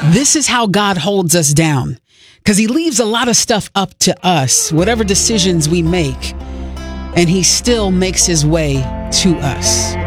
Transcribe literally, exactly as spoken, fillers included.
This is how God holds us down, because he leaves a lot of stuff up to us, whatever decisions we make, and he still makes his way to us.